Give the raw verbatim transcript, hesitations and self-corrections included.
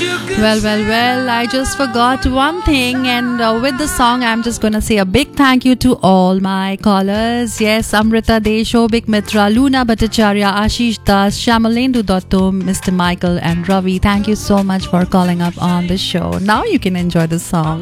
Well, well, well, I just forgot one thing, and uh, with the song, I'm just gonna say a big thank you to all my callers. Yes, Amrita De, Shobik Mitra, Luna Bhattacharya, Ashish Das, Shamalendu Dotto, Mister Michael, and Ravi. Thank you so much for calling up on the show. Now you can enjoy the song.